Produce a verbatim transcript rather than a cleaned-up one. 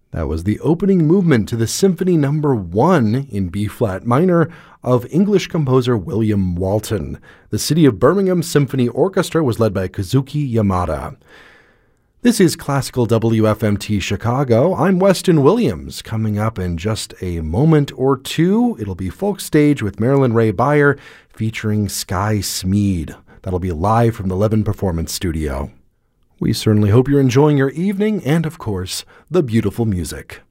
That was the opening movement to the Symphony Number One in B-flat minor of English composer William Walton. The City of Birmingham Symphony Orchestra was led by Kazuki Yamada. This is Classical W F M T Chicago. I'm Weston Williams. Coming up in just a moment or two, it'll be Folk Stage with Marilyn Ray Beyer featuring Sky Smead. That'll be live from the Levin Performance Studio. We certainly hope you're enjoying your evening and, of course, the beautiful music.